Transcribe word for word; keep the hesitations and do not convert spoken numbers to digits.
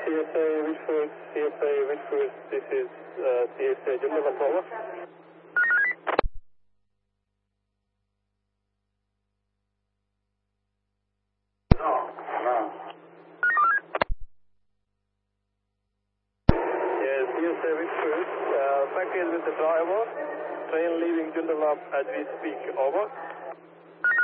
S A Whitford, C S A Whitford, this is uh, C S A Joondalup, over. Yes, C S A Whitford, uh, package with the driver, train leaving Joondalup as we speak, over.